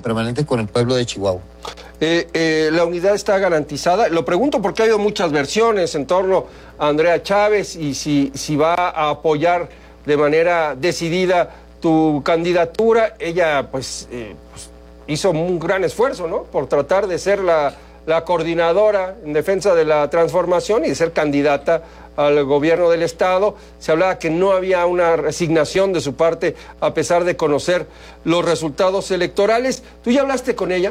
permanente con el pueblo de Chihuahua. La unidad está garantizada. Lo pregunto porque ha habido muchas versiones en torno a Andrea Chávez y si va a apoyar de manera decidida tu candidatura. Ella pues hizo un gran esfuerzo, ¿no?, por tratar de ser la coordinadora en defensa de la transformación y de ser candidata al gobierno del Estado. Se hablaba que no había una resignación de su parte a pesar de conocer los resultados electorales. ¿Tú ya hablaste con ella?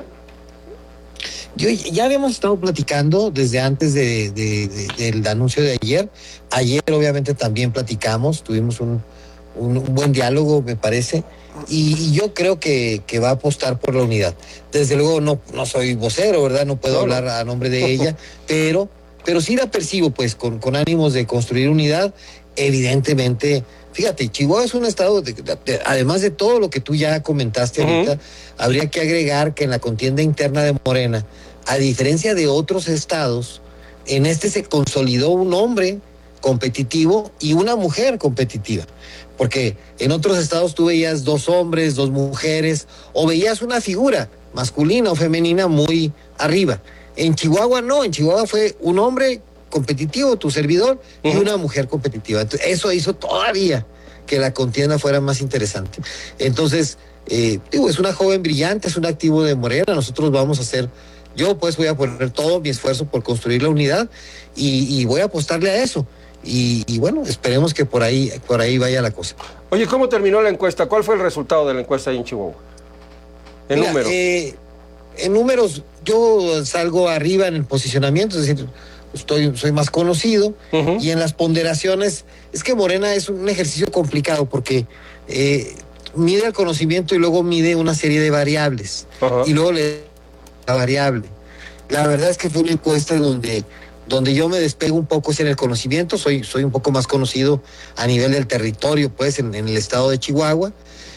Ya habíamos estado platicando desde antes del anuncio de ayer. Ayer obviamente también platicamos, tuvimos un buen diálogo, me parece, y yo creo que va a apostar por la unidad. Desde luego no soy vocero, ¿verdad? No puedo hablar a nombre de ella, pero sí la percibo pues con ánimos de construir unidad. Evidentemente, fíjate, Chihuahua es un estado, además de todo lo que tú ya comentaste ahorita, habría que agregar que en la contienda interna de Morena, a diferencia de otros estados, en este se consolidó un hombre competitivo y una mujer competitiva. Porque en otros estados tú veías 2 hombres, 2 mujeres, o veías una figura masculina o femenina muy arriba. En Chihuahua no, en Chihuahua fue un hombre competitivo, tu servidor, y una mujer competitiva. Entonces, eso hizo todavía que la contienda fuera más interesante. Entonces, es una joven brillante, es un activo de Morena. Nosotros vamos a hacer, yo pues voy a poner todo mi esfuerzo por construir la unidad y voy a apostarle a eso. Y bueno, esperemos que por ahí vaya la cosa. Oye, ¿cómo terminó la encuesta? ¿Cuál fue el resultado de la encuesta ahí en Chihuahua? Números. En números, yo salgo arriba en el posicionamiento, es decir, soy más conocido, y en las ponderaciones, es que Morena es un ejercicio complicado porque mide el conocimiento y luego mide una serie de variables, y luego le la variable. La verdad es que fue una encuesta donde yo me despego un poco en el conocimiento, soy un poco más conocido a nivel del territorio, pues, en el estado de Chihuahua,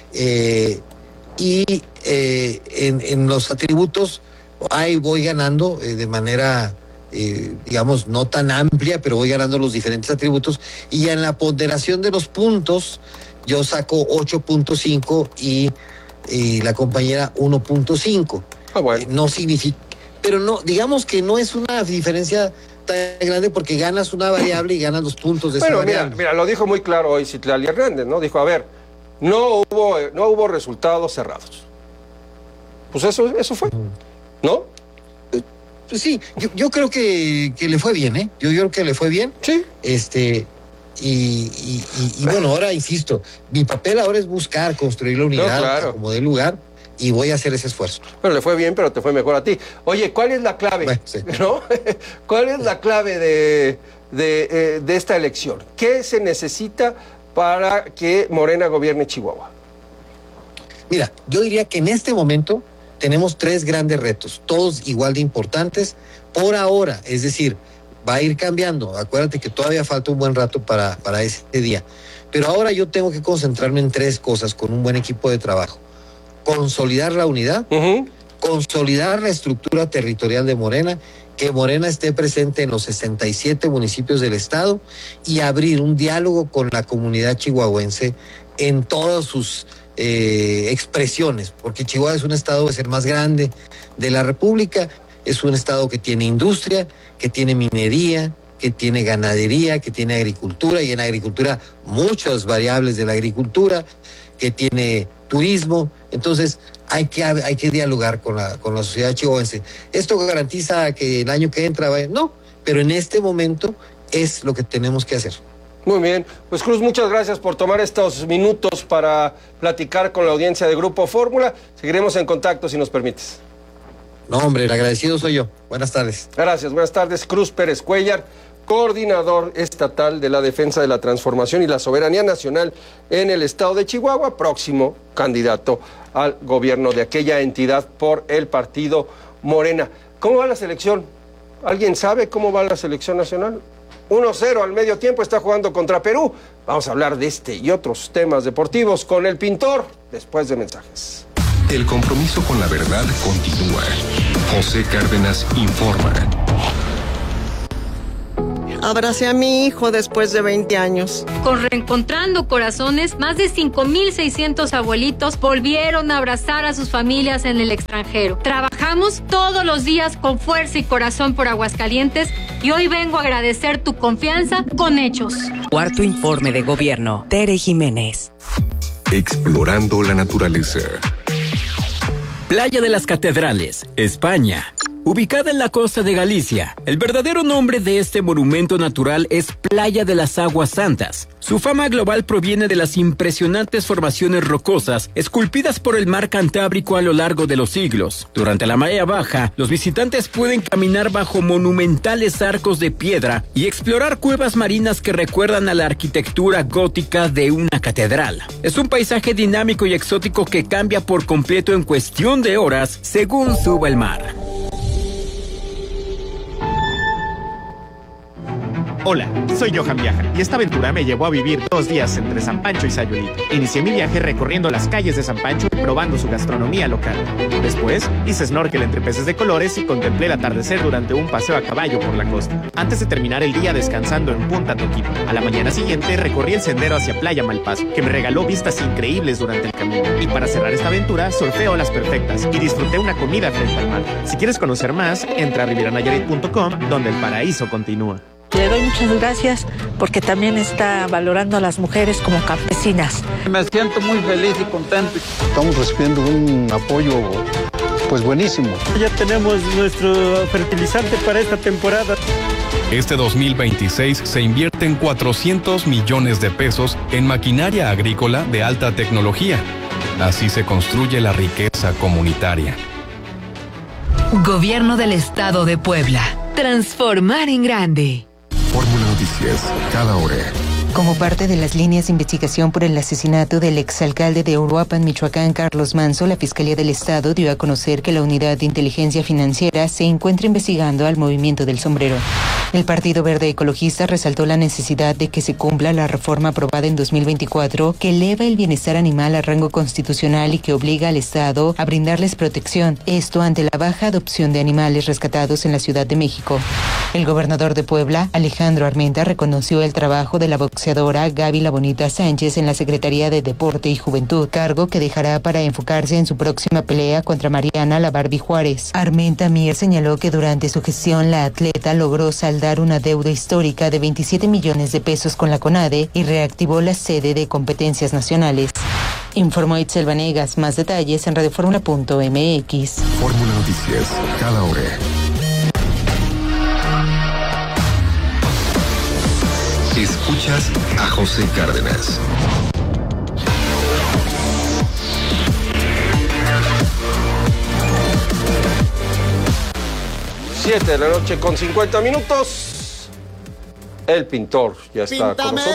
y en los atributos ahí voy ganando de manera, digamos, no tan amplia, pero voy ganando los diferentes atributos, y en la ponderación de los puntos yo saco 8.5 y la compañera 1.5. Bueno. No significa, pero no, digamos que no es una diferencia tan grande porque ganas una variable y ganas los puntos de esa variable. Mira, lo dijo muy claro hoy Citlali Hernández, ¿no? Dijo, a ver, no hubo resultados cerrados. Pues eso fue, ¿no? Pues sí, yo creo que le fue bien, ¿eh? Yo creo que le fue bien. Sí. Y bueno, ahora insisto, mi papel ahora es buscar construir la unidad como de lugar, y voy a hacer ese esfuerzo. Bueno, le fue bien, pero te fue mejor a ti. Oye, ¿cuál es la clave? Bueno, sí. ¿No? ¿Cuál es la clave de esta elección? ¿Qué se necesita para que Morena gobierne Chihuahua? Mira, yo diría que en este momento tenemos 3 grandes retos, todos igual de importantes por ahora, es decir, va a ir cambiando. Acuérdate que todavía falta un buen rato para ese día. Pero ahora yo tengo que concentrarme en 3 cosas con un buen equipo de trabajo. Consolidar la unidad, consolidar la estructura territorial de Morena, que Morena esté presente en los 67 municipios del estado y abrir un diálogo con la comunidad chihuahuense en todas sus expresiones, porque Chihuahua es un estado de ser más grande de la República, es un estado que tiene industria, que tiene minería, que tiene ganadería, que tiene agricultura, y en agricultura muchas variables de la agricultura, que tiene turismo. Entonces hay que dialogar con la sociedad chihuahuense. ¿Esto garantiza que el año que entra vaya? No, pero en este momento es lo que tenemos que hacer. Muy bien, pues Cruz, muchas gracias por tomar estos minutos para platicar con la audiencia de Grupo Fórmula. Seguiremos en contacto si nos permites. No, hombre, el agradecido soy yo. Buenas tardes. Gracias, buenas tardes. Cruz Pérez Cuéllar, coordinador estatal de la defensa de la transformación y la soberanía nacional en el estado de Chihuahua, próximo candidato al gobierno de aquella entidad por el partido Morena. ¿Cómo va la selección? ¿Alguien sabe cómo va la selección nacional? 1-0 al medio tiempo, está jugando contra Perú. Vamos a hablar de este y otros temas deportivos con el Pintor después de mensajes. El compromiso con la verdad continúa. José Cárdenas informa. abracé a mi hijo después de 20 años. Con Reencontrando Corazones, más de 5,600 abuelitos volvieron a abrazar a sus familias en el extranjero. Trabajamos todos los días con fuerza y corazón por Aguascalientes y hoy vengo a agradecer tu confianza con hechos. Cuarto informe de gobierno. Tere Jiménez. Explorando la naturaleza. Playa de las Catedrales, España. Ubicada en la costa de Galicia, el verdadero nombre de este monumento natural es Playa de las Aguas Santas. Su fama global proviene de las impresionantes formaciones rocosas esculpidas por el mar Cantábrico a lo largo de los siglos. Durante la marea baja, los visitantes pueden caminar bajo monumentales arcos de piedra y explorar cuevas marinas que recuerdan a la arquitectura gótica de una catedral. Es un paisaje dinámico y exótico que cambia por completo en cuestión de horas según suba el mar. Hola, soy Johan Viaja y esta aventura me llevó a vivir 2 días entre San Pancho y Sayulita. Inicié mi viaje recorriendo las calles de San Pancho y probando su gastronomía local. Después, hice snorkel entre peces de colores y contemplé el atardecer durante un paseo a caballo por la costa. Antes de terminar el día descansando en Punta Toquito. A la mañana siguiente recorrí el sendero hacia Playa Malpaso, que me regaló vistas increíbles durante el camino. Y para cerrar esta aventura, surfé olas perfectas y disfruté una comida frente al mar. Si quieres conocer más, entra a rivieranayarit.com, donde el paraíso continúa. Le doy muchas gracias porque también está valorando a las mujeres como campesinas. Me siento muy feliz y contento. Estamos recibiendo un apoyo pues buenísimo. Ya tenemos nuestro fertilizante para esta temporada. Este 2026 se invierten 400 millones de pesos en maquinaria agrícola de alta tecnología. Así se construye la riqueza comunitaria. Gobierno del Estado de Puebla. Transformar en grande. Fórmula Noticias, cada hora. Como parte de las líneas de investigación por el asesinato del exalcalde de Uruapan, Michoacán, Carlos Manzo, la Fiscalía del Estado dio a conocer que la Unidad de Inteligencia Financiera se encuentra investigando al Movimiento del Sombrero. El Partido Verde Ecologista resaltó la necesidad de que se cumpla la reforma aprobada en 2024 que eleva el bienestar animal a rango constitucional y que obliga al Estado a brindarles protección, esto ante la baja adopción de animales rescatados en la Ciudad de México. El gobernador de Puebla, Alejandro Armenta, reconoció el trabajo de la boxeadora Gaby La Bonita Sánchez en la Secretaría de Deporte y Juventud, cargo que dejará para enfocarse en su próxima pelea contra Mariana La Barbie Juárez. Armenta Mier señaló que durante su gestión la atleta logró saldar una deuda histórica de 27 millones de pesos con la CONADE y reactivó la sede de competencias nacionales. Informó Itzel Vanegas. Más detalles en radioformula.mx. Fórmula Noticias, cada hora. Escuchas a José Cárdenas. Siete de la noche con 50 minutos. El pintor ya está con nosotros.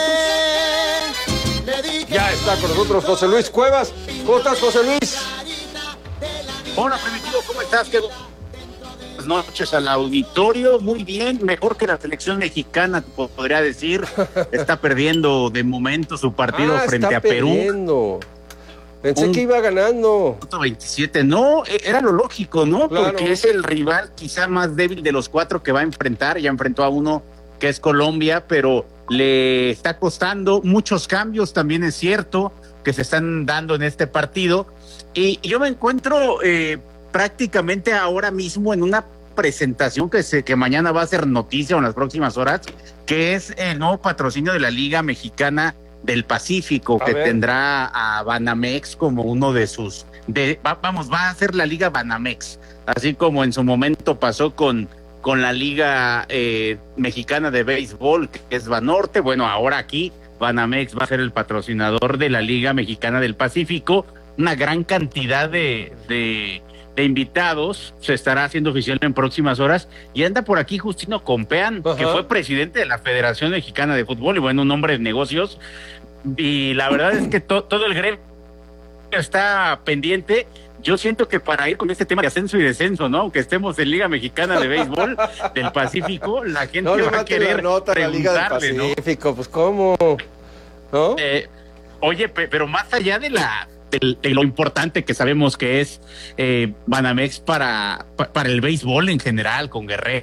Ya está con nosotros José Luis Cuevas. ¿Cómo estás, José Luis? Hola, Primitivo, ¿cómo estás? Buenas noches al auditorio. Muy bien, mejor que la selección mexicana, podría decir. Está perdiendo de momento su partido frente a Perú. Pensé que iba ganando. 27, no, era lo lógico, ¿no? Claro. Porque es el rival quizá más débil de los 4 que va a enfrentar. Ya enfrentó a uno que es Colombia, pero le está costando muchos cambios, también es cierto, que se están dando en este partido. Y yo me encuentro prácticamente ahora mismo en una presentación que mañana va a ser noticia o en las próximas horas, que es el nuevo patrocinio de la Liga Mexicana del Pacífico, que tendrá a Banamex como uno de sus... va a ser la Liga Banamex, así como en su momento pasó con la Liga Mexicana de Béisbol, que es Banorte. Bueno, ahora aquí Banamex va a ser el patrocinador de la Liga Mexicana del Pacífico. Una gran cantidad de invitados se estará haciendo oficial en próximas horas, y anda por aquí Justino Compeán, que fue presidente de la Federación Mexicana de Fútbol y bueno, un hombre de negocios, y la verdad es que todo el gremio está pendiente. Yo siento que para ir con este tema de ascenso y descenso, ¿no? Aunque estemos en Liga Mexicana de Béisbol del Pacífico, la gente va a querer preguntarle, la Liga del Pacífico, ¿no? Pues ¿cómo? ¿No? Oye, pero más allá de lo importante que sabemos que es Banamex para el béisbol en general, con Guerrero,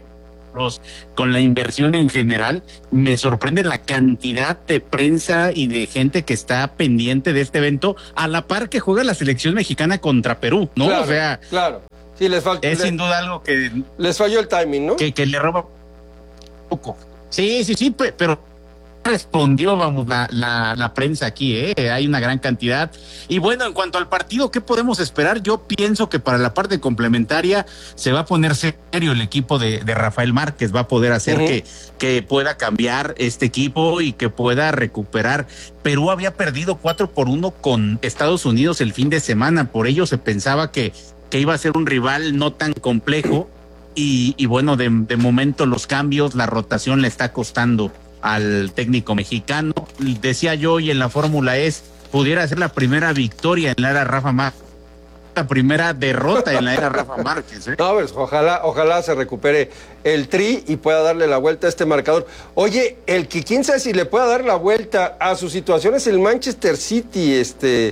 con la inversión en general. Me sorprende la cantidad de prensa y de gente que está pendiente de este evento, a la par que juega la selección mexicana contra Perú, ¿no? Claro, o sea, claro. Sí, sin duda algo que les falló el timing, ¿no? Que le roba poco. Sí, pero respondió, vamos, la prensa aquí, hay una gran cantidad. Y bueno, en cuanto al partido, ¿qué podemos esperar? Yo pienso que para la parte complementaria se va a poner serio el equipo de Rafael Márquez, va a poder hacer que pueda cambiar este equipo y que pueda recuperar. Perú había perdido 4-1 con Estados Unidos el fin de semana, por ello se pensaba que iba a ser un rival no tan complejo y bueno, de momento los cambios, la rotación le está costando al técnico mexicano. Decía yo, y en la Fórmula pudiera ser la primera victoria en la era Rafa Márquez, la primera derrota en la era Rafa Márquez. No, pues ojalá se recupere el Tri y pueda darle la vuelta a este marcador. Oye, el que quién sabe si le pueda dar la vuelta a su situación es el Manchester City,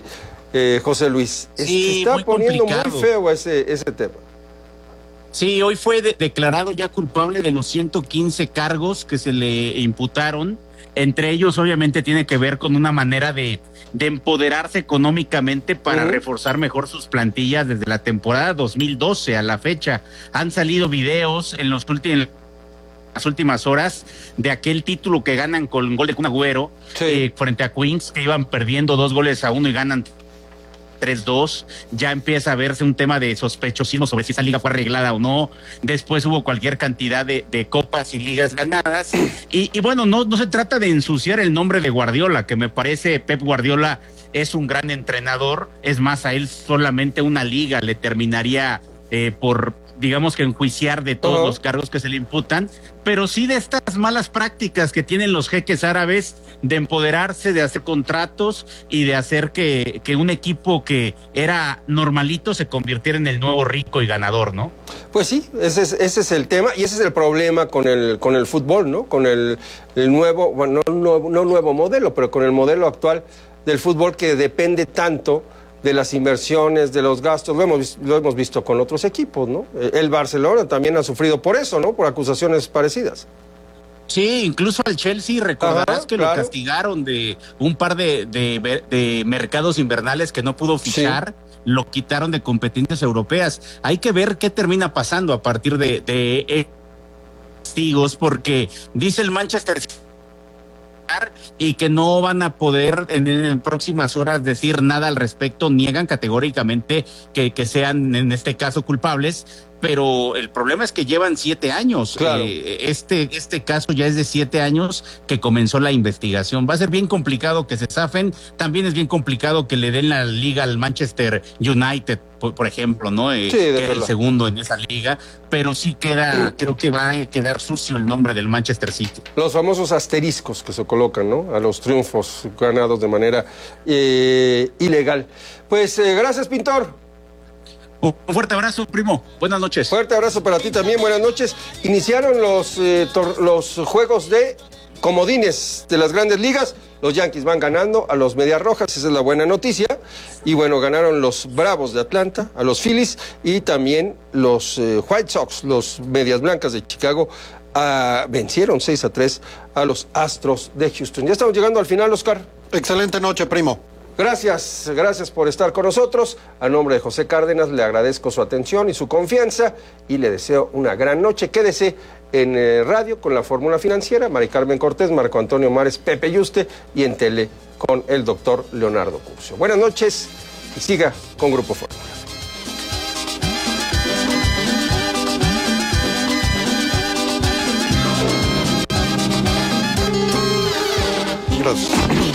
José Luis. Sí, está muy poniendo complicado. muy feo ese tema. Sí, hoy fue declarado ya culpable de los 115 cargos que se le imputaron. Entre ellos, obviamente, tiene que ver con una manera de empoderarse económicamente para reforzar mejor sus plantillas desde la temporada 2012 a la fecha. Han salido videos en las últimas horas de aquel título que ganan con el gol de Kun Agüero frente a Queens, que iban perdiendo 2-1 y ganan 3-2, ya empieza a verse un tema de sospechosismo sobre si esa liga fue arreglada o no. Después hubo cualquier cantidad de copas y ligas ganadas y bueno, no se trata de ensuciar el nombre de Guardiola, que me parece Pep Guardiola es un gran entrenador. Es más, a él solamente una liga le terminaría por, digamos, que enjuiciar de todos los cargos que se le imputan, pero sí de estas malas prácticas que tienen los jeques árabes de empoderarse, de hacer contratos y de hacer que un equipo que era normalito se convirtiera en el nuevo rico y ganador, ¿no? Pues sí, ese es el tema y ese es el problema con el fútbol, ¿no? Con el nuevo, bueno, no nuevo modelo, pero con el modelo actual del fútbol que depende tanto de las inversiones, de los gastos. Lo hemos visto con otros equipos, ¿no? El Barcelona también ha sufrido por eso, ¿no? Por acusaciones parecidas. Sí, incluso al Chelsea, recordarás que lo castigaron de un par de mercados invernales que no pudo fichar, lo quitaron de competencias europeas. Hay que ver qué termina pasando a partir de testigos, porque dice el Manchester City y que no van a poder en próximas horas decir nada al respecto, niegan categóricamente que sean en este caso culpables, pero el problema es que llevan 7 años. Claro. Este caso ya es de 7 años que comenzó la investigación. Va a ser bien complicado que se zafen. También es bien complicado que le den la liga al Manchester United, por ejemplo, ¿no? Que era el segundo en esa liga, pero sí creo que va a quedar sucio el nombre del Manchester City. Los famosos asteriscos que se colocan, ¿no? A los triunfos ganados de manera ilegal. Pues gracias, Pintor. Un fuerte abrazo, primo. Buenas noches. Fuerte abrazo para ti también. Buenas noches. Iniciaron los juegos de comodines de las Grandes Ligas. Los Yankees van ganando a los Medias Rojas, esa es la buena noticia. Y bueno, ganaron los Bravos de Atlanta a los Phillies y también los White Sox, los Medias Blancas de Chicago, vencieron 6-3 a los Astros de Houston. Ya estamos llegando al final, Oscar. Excelente noche, primo. Gracias por estar con nosotros. A nombre de José Cárdenas le agradezco su atención y su confianza y le deseo una gran noche. Quédese en radio con la Fórmula Financiera, Mari Carmen Cortés, Marco Antonio Mares, Pepe Yuste, y en tele con el doctor Leonardo Curcio. Buenas noches y siga con Grupo Fórmula. Gracias.